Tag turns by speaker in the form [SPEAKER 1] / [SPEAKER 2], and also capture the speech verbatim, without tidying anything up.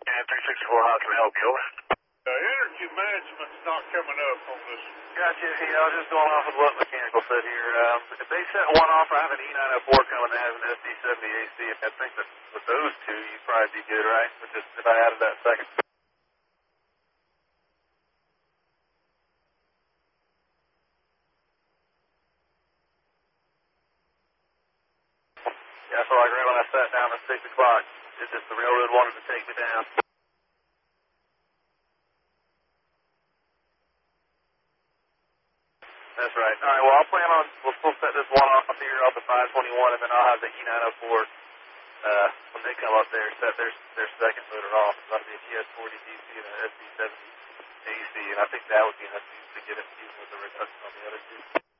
[SPEAKER 1] And three sixty-four, how can I help you? Over.
[SPEAKER 2] Uh, energy management's not coming up on this.
[SPEAKER 1] Gotcha. Yeah, I was just going off of what mechanical said here. Um, if they set one off, I have an E nine oh four coming that has an S D seventy A C. I think that with those two, you'd probably be good, right? With just if I added that second. Yeah, that's all I agree when I sat down at six o'clock. It's just the railroad wanted to take me down. That's right. All right, well, I'll plan on, we'll still set this one off here off the five twenty-one, and then I'll have the E nine oh four, uh, when they come up there, set their, their second motor off. It's going to be a T S forty D C and an S D seventy A C, and I think that would be enough to get it even with the reduction on the other two.